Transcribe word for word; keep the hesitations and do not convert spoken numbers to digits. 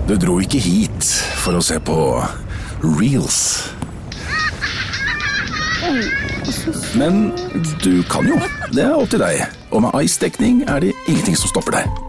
Du dro ikke hit for å se på Reels. Men du kan jo, det er opp til deg. Og med Ice-dekning er det ingenting som stopper deg.